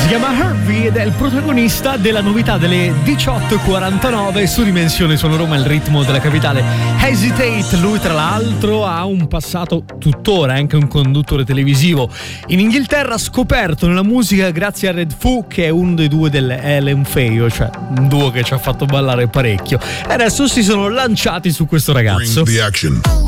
chiama Harvey ed è il protagonista della novità delle 18:49 su Dimensione Suono Roma, il ritmo della capitale. Hesitate, lui tra l'altro ha un passato tuttora anche un conduttore televisivo in Inghilterra, scoperto nella musica grazie a Red Foo, che è uno dei due dell'Elenfeo, cioè un duo che ci ha fatto ballare parecchio, e adesso si sono lanciati su questo ragazzo. Bring the action.